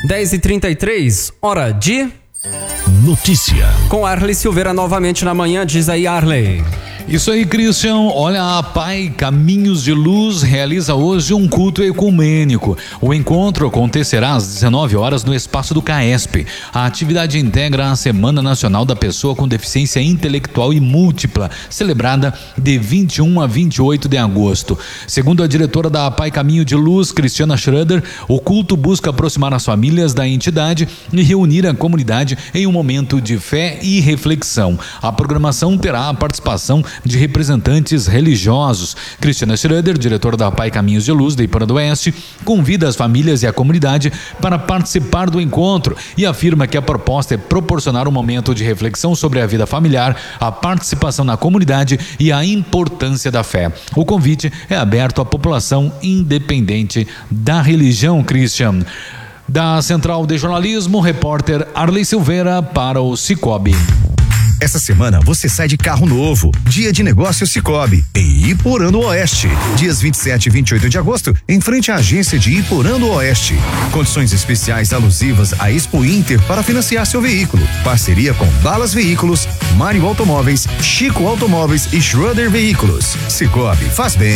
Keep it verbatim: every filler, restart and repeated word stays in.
dez e trinta e três, hora de... Notícia. Com Arley Silveira novamente na manhã, diz aí, Arley. Isso aí, Christian. Olha, a P A I Caminhos de Luz realiza hoje um culto ecumênico. O encontro acontecerá às dezenove horas no espaço do CAESP. A atividade integra a Semana Nacional da Pessoa com Deficiência Intelectual e Múltipla, celebrada de vinte e um a vinte e oito de agosto. Segundo a diretora da P A I Caminho de Luz, Cristiana Schroeder, o culto busca aproximar as famílias da entidade e reunir a comunidade em um momento de fé e reflexão. A programação terá a participação de representantes religiosos. Cristiana Schroeder, diretora da P A I Caminhos de Luz de Iporã do Oeste, convida as famílias e a comunidade para participar do encontro e afirma que a proposta é proporcionar um momento de reflexão sobre a vida familiar, a participação na comunidade e a importância da fé. O convite é aberto à população independente da religião. Christian. Da Central de Jornalismo, repórter Arley Silveira para o Cicobi. Essa semana você sai de carro novo. Dia de negócio Cicobi, em Iporã do Oeste. Dias vinte e sete e vinte e oito de agosto, em frente à agência de Iporã do Oeste. Condições especiais alusivas à Expo Inter para financiar seu veículo. Parceria com Balas Veículos, Mário Automóveis, Chico Automóveis e Schroeder Veículos. Cicobi, faz bem.